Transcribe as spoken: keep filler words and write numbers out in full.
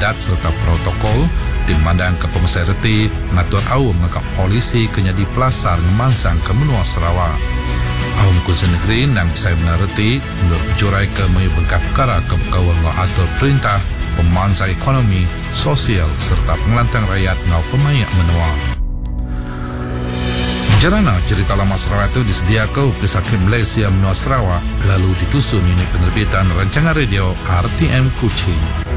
adat serta protokol, tim mandang ke pemasai reti ngatur awam ngakak polisi kenya di Pelasar ngemansang ke menua Sarawak. Awam Kunsi Negeri nang saya benar reti menurut jurai ke mayu bengkak perkara ke berkawan ngatur perintah pemansa ekonomi, sosial serta pengelantang rakyat ngau pemayak menua. Jarana cerita lama Sarawak itu disediakan oleh Sakim Malaysia menua Sarawak lalu ditusun unit penerbitan rancangan radio R T M Kuching.